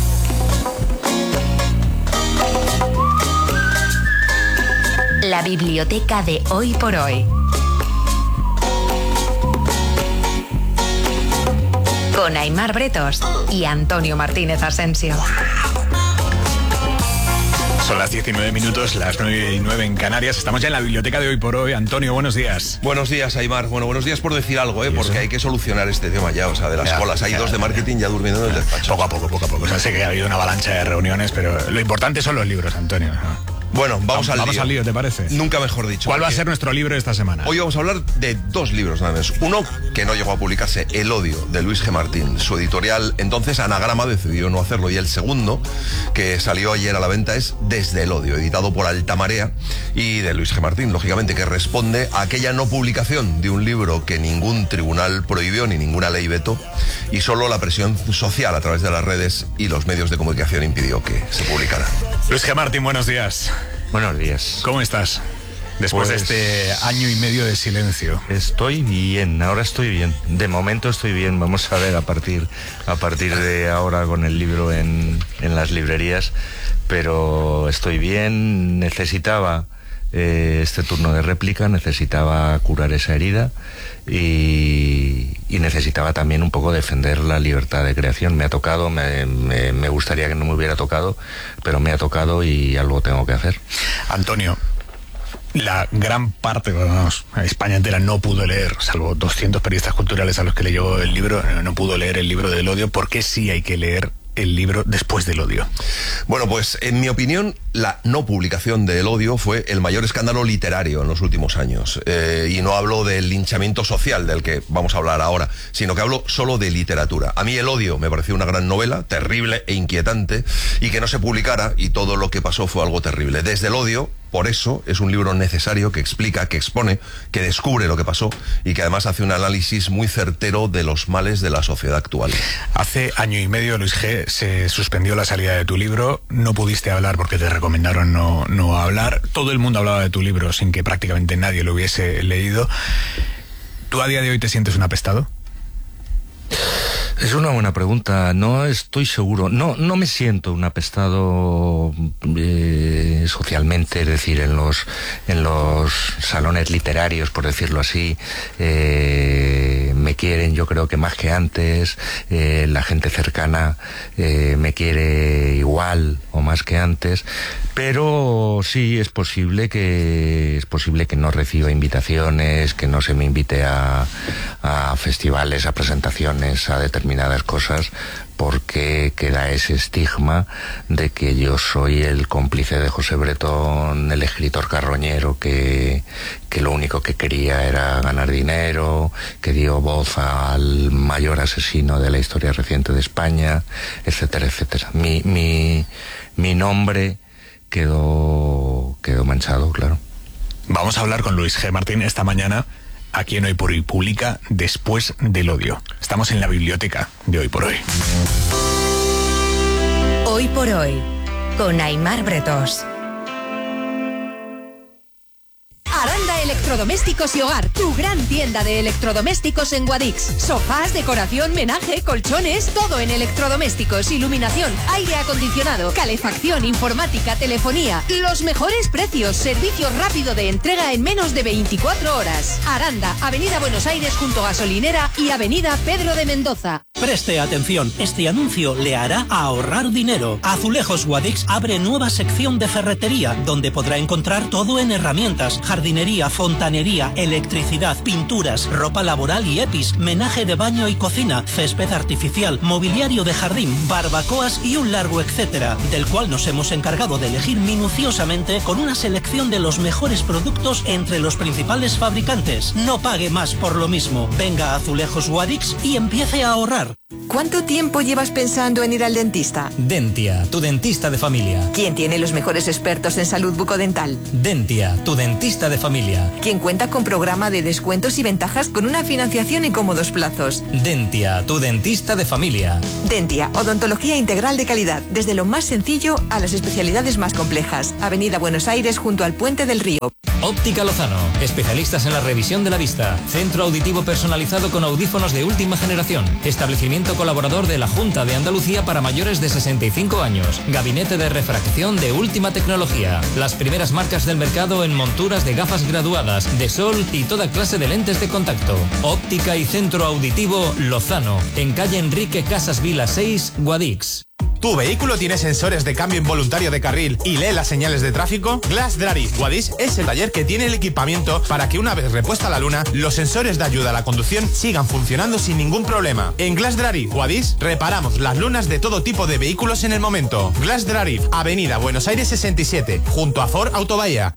Speaker 7: La biblioteca de Hoy por Hoy. Con Aimar Bretos y Antonio Martínez Asensio.
Speaker 2: Son las 19 minutos, las 9:09 en Canarias. Estamos ya en la biblioteca de Hoy por Hoy. Antonio, buenos días.
Speaker 11: Buenos días, Aimar. Bueno, buenos días por decir algo, porque hay que solucionar este tema ya, o sea, de las colas. Hay 2 de marketing ya durmiendo en el despacho.
Speaker 2: Poco a poco. O sea, sé que ha habido una avalancha de reuniones, pero lo importante son los libros, Antonio.
Speaker 11: Bueno, vamos al lío,
Speaker 2: ¿te parece?
Speaker 11: Nunca mejor dicho.
Speaker 2: ¿Cuál va a ser nuestro libro de esta semana?
Speaker 11: Hoy vamos a hablar de 2 libros, nada más. Uno que no llegó a publicarse, El odio, de Luis G. Martín. Su editorial, entonces, Anagrama, decidió no hacerlo. Y el segundo, que salió ayer a la venta, es Desde el odio, editado por Alta Marea y de Luis G. Martín, lógicamente, que responde a aquella no publicación de un libro que ningún tribunal prohibió ni ninguna ley vetó, y solo la presión social a través de las redes y los medios de comunicación impidió que se publicara.
Speaker 2: Luis G. Martín, buenos días.
Speaker 17: Buenos días.
Speaker 2: ¿Cómo estás? Después de este año y medio de silencio.
Speaker 17: Estoy bien, ahora estoy bien. De momento estoy bien. Vamos a ver a partir de ahora con el libro en las librerías. Pero estoy bien, necesitaba este turno de réplica, necesitaba curar esa herida y necesitaba también un poco defender la libertad de creación. Me ha tocado, me gustaría que no me hubiera tocado, pero me ha tocado y algo tengo que hacer.
Speaker 2: Antonio, la gran parte, España entera no pudo leer, salvo 200 periodistas culturales a los que leyó el libro, no pudo leer el libro del odio. ¿Por qué sí hay que leer el libro Después del odio?
Speaker 11: Bueno, pues en mi opinión, la no publicación de El odio fue el mayor escándalo literario en los últimos años. Y no hablo del linchamiento social del que vamos a hablar ahora, sino que hablo solo de literatura. A mí El odio me pareció una gran novela, terrible e inquietante, y que no se publicara, y todo lo que pasó fue algo terrible. Desde el odio, por eso, es un libro necesario que explica, que expone, que descubre lo que pasó y que además hace un análisis muy certero de los males de la sociedad actual.
Speaker 2: Hace año y medio, Luis G., se suspendió la salida de tu libro. No pudiste hablar porque te recomendaron no hablar. Todo el mundo hablaba de tu libro sin que prácticamente nadie lo hubiese leído. ¿Tú a día de hoy te sientes un apestado?
Speaker 17: Es una buena pregunta. No estoy seguro. No me siento un apestado socialmente, es decir, en los salones literarios, por decirlo así. Me quieren, yo creo que más que antes. La gente cercana me quiere igual o más que antes. Pero sí es posible que no reciba invitaciones, que no se me invite a festivales, a presentaciones, a determinadas cosas, porque queda ese estigma de que yo soy el cómplice de José Bretón, el escritor carroñero que lo único que quería era ganar dinero, que dio voz al mayor asesino de la historia reciente de España, etcétera, etcétera. Mi nombre quedó manchado, claro.
Speaker 2: Vamos a hablar con Luis G. Martín esta mañana, aquí en Hoy por Hoy publica Después del odio. Estamos en la biblioteca de Hoy por Hoy.
Speaker 7: Hoy por Hoy, con Aimar Bretos.
Speaker 18: Electrodomésticos y Hogar, tu gran tienda de electrodomésticos en Guadix. Sofás, decoración, menaje, colchones, todo en electrodomésticos, iluminación, aire acondicionado, calefacción, informática, telefonía. Los mejores precios, servicio rápido de entrega en menos de 24 horas. Aranda, Avenida Buenos Aires junto a Gasolinera y Avenida Pedro de Mendoza. Preste atención, este anuncio le hará ahorrar dinero. Azulejos Guadix abre nueva sección de ferretería, donde podrá encontrar todo en herramientas, jardinería, fontanería, electricidad, pinturas, ropa laboral y EPIs, menaje de baño y cocina, césped artificial, mobiliario de jardín, barbacoas y un largo etcétera, del cual nos hemos encargado de elegir minuciosamente con una selección de los mejores productos entre los principales fabricantes. No pague más por lo mismo. Venga a Azulejos Guadix y empiece a ahorrar.
Speaker 7: ¿Cuánto tiempo llevas pensando en ir al dentista?
Speaker 18: Dentia, tu dentista de familia.
Speaker 7: ¿Quién tiene los mejores expertos en salud bucodental?
Speaker 18: Dentia, tu dentista de familia.
Speaker 7: ¿Quién cuenta con programa de descuentos y ventajas con una financiación en cómodos plazos?
Speaker 18: Dentia, tu dentista de familia.
Speaker 7: Dentia, odontología integral de calidad, desde lo más sencillo a las especialidades más complejas. Avenida Buenos Aires junto al Puente del Río.
Speaker 18: Óptica Lozano, especialistas en la revisión de la vista. Centro auditivo personalizado con audífonos de última generación. Establecimiento colaborador de la Junta de Andalucía para mayores de 65 años. Gabinete de refracción de última tecnología. Las primeras marcas del mercado en monturas de gafas graduadas, de sol y toda clase de lentes de contacto. Óptica y Centro Auditivo Lozano, en calle Enrique Casas Vila 6, Guadix.
Speaker 19: ¿Tu vehículo tiene sensores de cambio involuntario de carril y lee las señales de tráfico? Glass Drive Guadix es el taller que tiene el equipamiento para que una vez repuesta la luna, los sensores de ayuda a la conducción sigan funcionando sin ningún problema. En Glass Drive Guadix reparamos las lunas de todo tipo de vehículos en el momento. Glass Drive, Avenida Buenos Aires 67, junto a Ford Autobahía.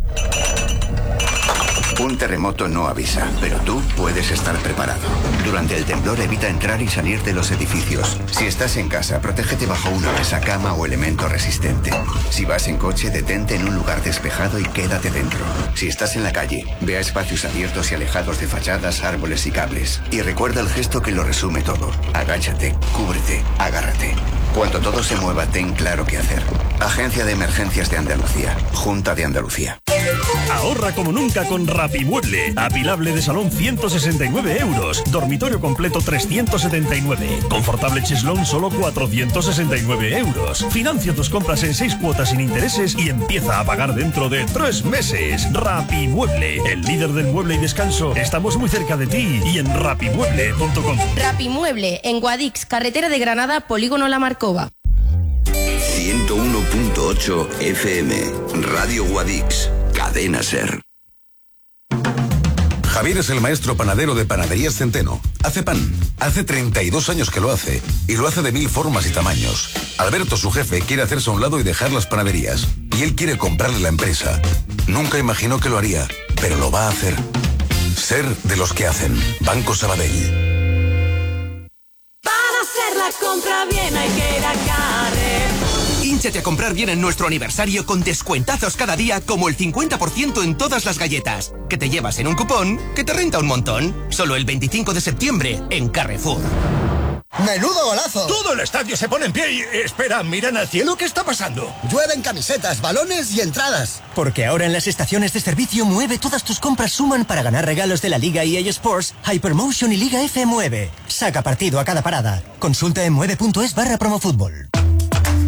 Speaker 20: Un terremoto no avisa, pero tú puedes estar preparado. Durante el temblor evita entrar y salir de los edificios. Si estás en casa, protégete bajo una mesa, cama o elemento resistente. Si vas en coche, detente en un lugar despejado y quédate dentro. Si estás en la calle, ve a espacios abiertos y alejados de fachadas, árboles y cables. Y recuerda el gesto que lo resume todo. Agáchate, cúbrete, agárrate. Cuando todo se mueva, ten claro qué hacer. Agencia de Emergencias de Andalucía. Junta de Andalucía.
Speaker 21: Ahorra como nunca con Rapimueble. Apilable de salón 169 euros. Dormitorio completo 379. Confortable cheslón solo 469 euros. Financia tus compras en 6 cuotas sin intereses y empieza a pagar dentro de 3 meses. Rapimueble, el líder del mueble y descanso. Estamos muy cerca de ti y en rapimueble.com.
Speaker 22: Rapimueble, en Guadix, carretera de Granada, Polígono La Marcova.
Speaker 8: 101.8 FM, Radio Guadix, Cadena Ser. Javier es el maestro panadero de Panaderías Centeno. Hace pan. Hace 32 años que lo hace. Y lo hace de 1000 formas y tamaños. Alberto, su jefe, quiere hacerse a un lado y dejar las panaderías. Y él quiere comprarle la empresa. Nunca imaginó que lo haría, pero lo va a hacer. Ser de los que hacen. Banco Sabadell.
Speaker 23: Para hacer la compra bien hay que ir a Carrefour. Hínchate a comprar bien en nuestro aniversario con descuentazos cada día como el 50% en todas las galletas. Que te llevas en un cupón que te renta un montón. Solo el 25 de septiembre en Carrefour.
Speaker 24: ¡Menudo golazo!
Speaker 25: Todo el estadio se pone en pie y... Espera, miran al cielo, ¿qué está pasando?
Speaker 24: Llueven camisetas, balones y entradas.
Speaker 18: Porque ahora en las estaciones de servicio Mueve todas tus compras suman para ganar regalos de la Liga EA Sports, Hypermotion y Liga F Mueve. Saca partido a cada parada. Consulta en mueve.es/promofútbol.